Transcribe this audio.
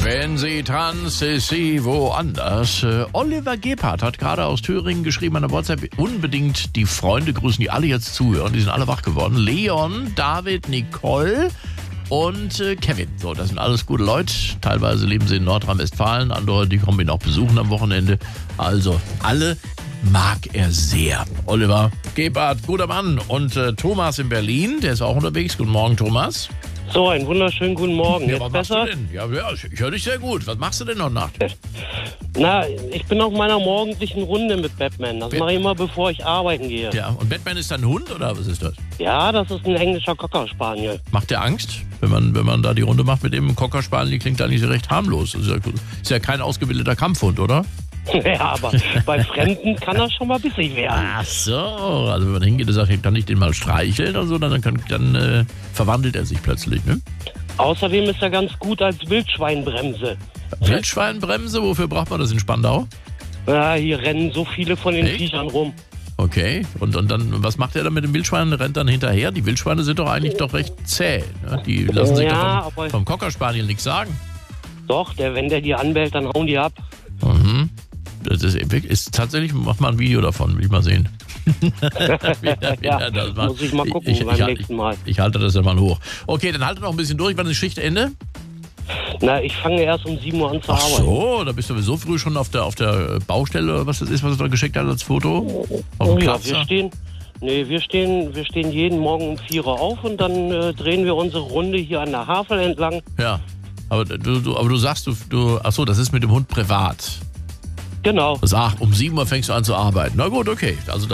Wenn sie trans ist, sie woanders. Oliver Gebhardt hat gerade aus Thüringen geschrieben an der WhatsApp, unbedingt die Freunde grüßen, die alle jetzt zuhören. Die sind alle wach geworden. Leon, David, Nicole und Kevin. So, das sind alles gute Leute. Teilweise leben sie in Nordrhein-Westfalen. Andere, die kommen ihn auch besuchen am Wochenende. Also, alle mag er sehr. Oliver Gebhardt, guter Mann. Und Thomas in Berlin, der ist auch unterwegs. Guten Morgen, Thomas. So, einen wunderschönen guten Morgen. Ja, Jetzt was besser? machst du denn? Ja, ich höre dich sehr gut. Was machst du denn noch nachts? Na, ich bin auf meiner morgendlichen Runde mit Batman. Das mache ich immer, bevor ich arbeiten gehe. Ja, und Batman ist ein Hund oder was ist das? Ja, das ist ein englischer Cocker Spaniel. Macht der Angst, wenn man da die Runde macht mit dem Cocker Spaniel? Die klingt eigentlich recht harmlos. Ist ja kein ausgebildeter Kampfhund, oder? Ja, aber bei Fremden kann das schon mal bissig werden. Ach so, also wenn man hingeht und sagt, kann ich den mal streicheln und so, dann verwandelt er sich plötzlich, ne? Außerdem ist er ganz gut als Wildschweinbremse. Wildschweinbremse, wofür braucht man das in Spandau? Ja, hier rennen so viele von den Echt? Viechern rum. Okay, und dann, was macht er dann mit dem Wildschwein? Rennt dann hinterher? Die Wildschweine sind doch eigentlich doch recht zäh, ne? Die lassen sich doch vom Cocker Spaniel nichts sagen. Doch, wenn der die anbellt, dann hauen die ab. Mhm. Das ist tatsächlich, mach mal ein Video davon, will ich mal sehen. Muss ich mal gucken beim nächsten Mal. Ich halte das ja mal hoch. Okay, dann halte noch ein bisschen durch. Wann ist Schichtende? Na, ich fange erst um 7 Uhr an zu Ach arbeiten. so, da bist du so früh schon auf der Baustelle, oder was das ist, was du da geschickt hast als Foto? Auf dem Ja, Platz, wir stehen jeden Morgen um 4 Uhr auf und dann drehen wir unsere Runde hier an der Havel entlang. Ja, aber du sagst, ach so, das ist mit dem Hund privat. Genau. Um 7 Uhr fängst du an zu arbeiten. Na gut, okay. Also